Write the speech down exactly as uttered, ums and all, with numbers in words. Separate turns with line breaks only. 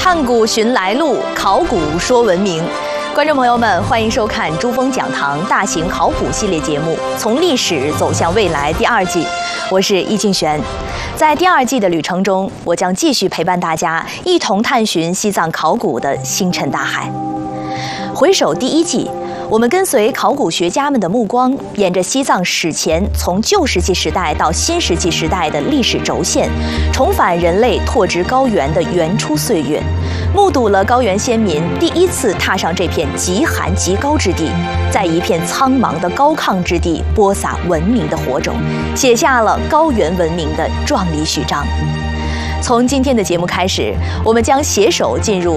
看古寻来路，考古说文明。观众朋友们，欢迎收看珠峰讲堂大型考古系列节目《从历史走向未来》第二季，我是易静璇。在第二季的旅程中，我将继续陪伴大家，一同探寻西藏考古的星辰大海。回首第一季，我们跟随考古学家们的目光，沿着西藏史前从旧石器时代到新石器时代的历史轴线，重返人类拓殖高原的原初岁月，目睹了高原先民第一次踏上这片极寒极高之地，在一片苍茫的高亢之地播撒文明的火种，写下了高原文明的壮丽序章。从今天的节目开始，我们将携手进入